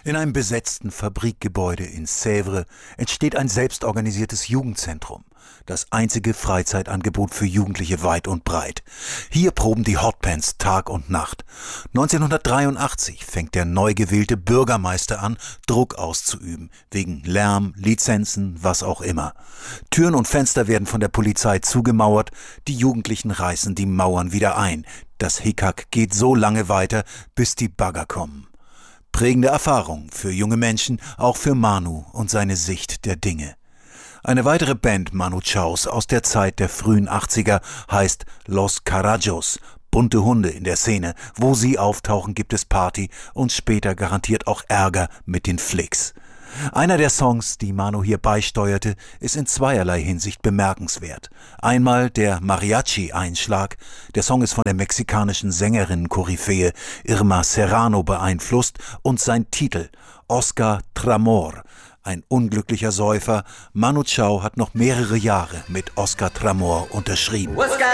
In einem besetzten Fabrikgebäude in Sèvres entsteht ein selbstorganisiertes Jugendzentrum. Das einzige Freizeitangebot für Jugendliche weit und breit. Hier proben die Hotpants Tag und Nacht. 1983 fängt der neu gewählte Bürgermeister an, Druck auszuüben. Wegen Lärm, Lizenzen, was auch immer. Türen und Fenster werden von der Polizei zugemauert. Die Jugendlichen reißen die Mauern wieder ein. Das Hickhack geht so lange weiter, bis die Bagger kommen. Prägende Erfahrung für junge Menschen, auch für Manu und seine Sicht der Dinge. Eine weitere Band Manu Chaos aus der Zeit der frühen 80er heißt Los Carajos, bunte Hunde in der Szene. Wo sie auftauchen, gibt es Party und später garantiert auch Ärger mit den Flicks. Einer der Songs, die Manu hier beisteuerte, ist in zweierlei Hinsicht bemerkenswert. Einmal der Mariachi-Einschlag. Der Song ist von der mexikanischen Sängerin-Koryphäe Irma Serrano beeinflusst und sein Titel Oscar Tramor. Ein unglücklicher Säufer. Manu Chao hat noch mehrere Jahre mit Oscar Tramor unterschrieben.